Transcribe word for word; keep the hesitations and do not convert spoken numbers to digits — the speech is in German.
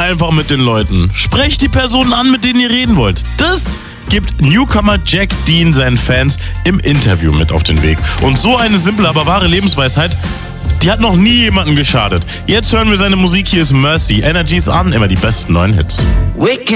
einfach mit den Leuten. Sprecht die Personen an, mit denen ihr reden wollt. Das gibt Newcomer Jack Dean seinen Fans im Interview mit auf den Weg. Und so eine simple, aber wahre Lebensweisheit, die hat noch nie jemandem geschadet. Jetzt hören wir seine Musik, hier ist Mercy. Energy ist an, immer die besten neuen Hits.